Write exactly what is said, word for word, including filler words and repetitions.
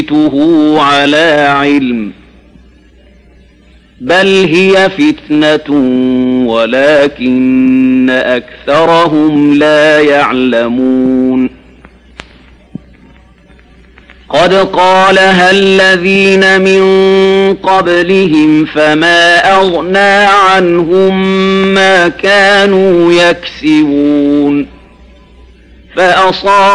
أوتيته على علم بل هي فتنة ولكن أكثرهم لا يعلمون قد قالها الذين من قبلهم فما أغنى عنهم ما كانوا يكسبون فأصاب